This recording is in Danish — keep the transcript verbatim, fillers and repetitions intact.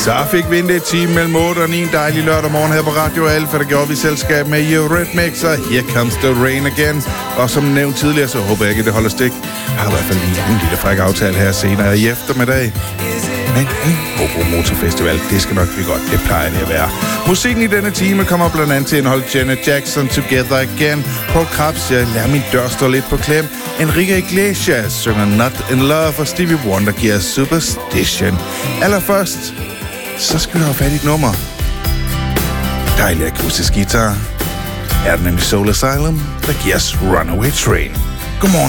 Så fik vi en time mellem otte og ni en dejlig lørdag morgen her på Radio Alfa, der gjorde vi selskab med Eurythmics og Here Comes the Rain Again. Og som nævnt tidligere, så håber jeg ikke, det holder stik. Jeg har i hvert fald lige en lille fræk aftale her senere i eftermiddag. Men Hobro Motorfestival, det skal nok blive godt. Det plejer det at være. Musikken i denne time kommer blandt andet til at indeholde Janet Jackson, Together Again. Paul Krabs, jeg lader min dør stå lidt på klem. Enrique Iglesias synger Not in Love, og Stevie Wonder giver Superstition. Allerførst, så skal vi have fat i et nummer. Dejlig akustisk guitar. Er den nemlig Soul Asylum, der giver os Runaway Train. Godmorgen.